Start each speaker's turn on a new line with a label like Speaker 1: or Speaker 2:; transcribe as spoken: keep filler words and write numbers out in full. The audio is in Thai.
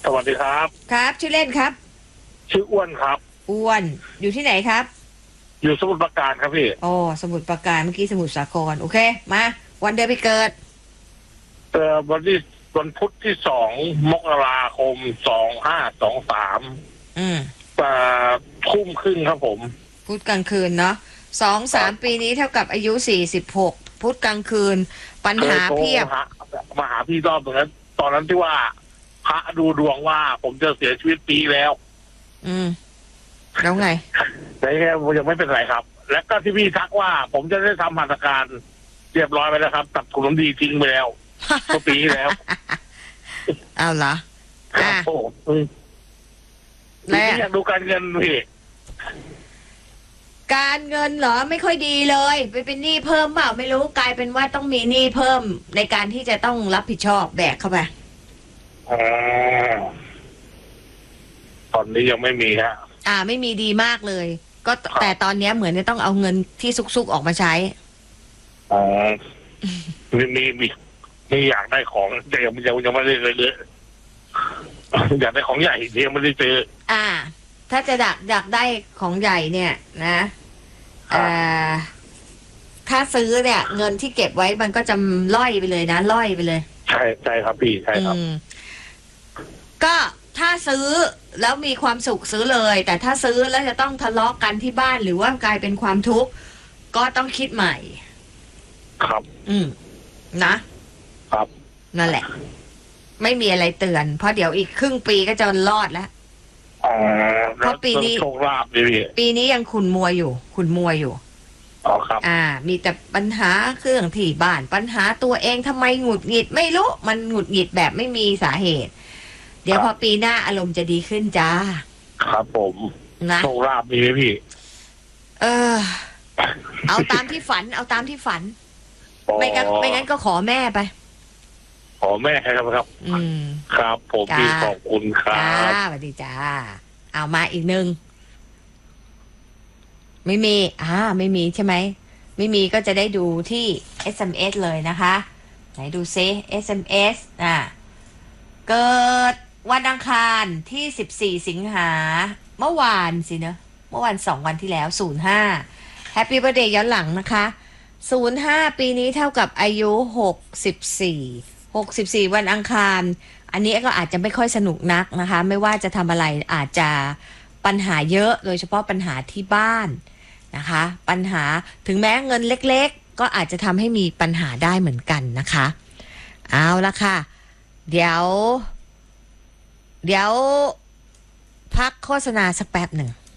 Speaker 1: วัสดีครับ
Speaker 2: ครับชื่อเล่นครับ
Speaker 1: ชื่ออ้วนครับ
Speaker 2: อ้วนอยู่ที่ไหนครับ
Speaker 1: อยู่สมุทรปราการครับพี่
Speaker 2: อ๋อสมุทรปราการเมื่อกี้สมุทรสาครโอเคมาวันเดือนปีเกิด
Speaker 1: เอ่อวันที่วันพุธที่สองมกราคมสองห้าสองสาม
Speaker 2: อืม
Speaker 1: อ่าทุ่มครึ่งครับผม
Speaker 2: พุธกลางคืนเนาะสองสามปีนี้เท่ากับอายุสี่สิบหกพุธกลางคืนปัญหาเพียบ
Speaker 1: มาหาพี่รอบตรงนั้นตอนนั้นที่ว่าพระดูดวงว่าผมจะเสียชีวิตปีแล้ว
Speaker 2: อืมแล้วไง
Speaker 1: แต่แค่ยังไม่เป็นไรครับ และก็ที่พี่ทักว่าผมจะได้ทำมาตรการเรียบร้อยไปแล้วครับตัดถุงน้ำดีทิ้งไปแล้วเมื่อปีแล้ว
Speaker 2: เอาเหรอ
Speaker 1: อ่ะโอ้โหแล้วอยากดูการเงินพี่
Speaker 2: การเงินเหรอไม่ค่อยดีเลยไปเป็นหนี้เพิ่มเปล่าไม่รู้กลายเป็นว่าต้องมีหนี้เพิ่มในการที่จะต้องรับผิดชอบแบกเข้าไป
Speaker 1: อ่าตอนนี้ยังไม่มีฮะ
Speaker 2: อ่าไม่มีดีมากเลยก็แต่ตอนนี้เหมือนจะต้องเอาเงินที่ซุกๆออกมาใช้
Speaker 1: อ๋อมีมีมีมีอยากได้ของแต่ยังยังยังไม่ได้เลยเลยอยากได้ของใหญ่ยังไม่ได้เจอ
Speaker 2: อ่าถ้าจะอยากอยากได้ของใหญ่เนี่ยนะอ่าถ้าซื้อเนี่ยเงินที่เก็บไว้มันก็จะล่อยไปเลยนะล่อยไปเลย
Speaker 1: ใช่ใช่ครับพี่ใช่ครับ
Speaker 2: ก็ถ้าซื้อแล้วมีความสุขซื้อเลยแต่ถ้าซื้อแล้วจะต้องทะเลาะกันที่บ้านหรือว่ากลายเป็นความทุกข์ก็ต้องคิดใหม่
Speaker 1: ครับ
Speaker 2: อืมนะครับนั่นแหละไม่มีอะไรเตือนเพราะเดี๋ยวอีกครึ่งปีก็จะรอดแล้วเพราะปีนี้
Speaker 1: โชคลาภดี
Speaker 2: ปีนี้ยังขุนมัวอยู่ขุนมัวอยู่
Speaker 1: อ๋อครับ
Speaker 2: อ่ามีแต่ปัญหาเครื่องที่บ้านปัญหาตัวเองทำไมหงุดหงิดไม่รู้มันหงุดหงิดแบบไม่มีสาเหตุเดี๋ยวพอปีหน้าอารมณ์จะดีขึ้นจ้า
Speaker 1: ครับผมนะโชคลาภมีไหมพี่
Speaker 2: เออเอาตามที่ฝันเอาตามที่ฝันไม่งั้นไม่งั้นก็ขอแม่ไป
Speaker 1: ขอแม่ครับครับ
Speaker 2: อืม
Speaker 1: ครับผมพี่ขอบคุณครับ
Speaker 2: จ้าสวัสดีจ้าเอามาอีกหนึ่งไม่มีอ่าไม่มีใช่ไหมไม่มีก็จะได้ดูที่ เอส เอ็ม เอส เลยนะคะไหนดูซิ เอส เอ็ม เอส อ่าเกิดวันอังคารที่สิบสี่สิงหาเมื่อวานสิเนอะเมื่อวันสองวันที่แล้วศูนย์ห้า Happy Birthday ย้อนหลังนะคะศูนย์ห้าปีนี้เท่ากับอายุหกสิบสี่หกสิบสี่วันอังคารอันนี้ก็อาจจะไม่ค่อยสนุกนักนะคะไม่ว่าจะทำอะไรอาจจะปัญหาเยอะโดยเฉพาะปัญหาที่บ้านนะคะปัญหาถึงแม้เงินเล็กๆก็อาจจะทำให้มีปัญหาได้เหมือนกันนะคะเอาละค่ะเดี๋ยวเดี๋ยวพักโฆษณาสักแป๊บหนึ่ง